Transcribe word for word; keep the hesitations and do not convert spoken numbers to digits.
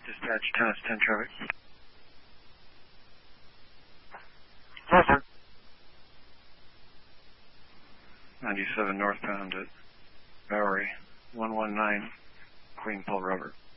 Dispatch ten ten traffic. Roger. ninety-seven northbound at Bowery, one one nine, Queen Paul Robert.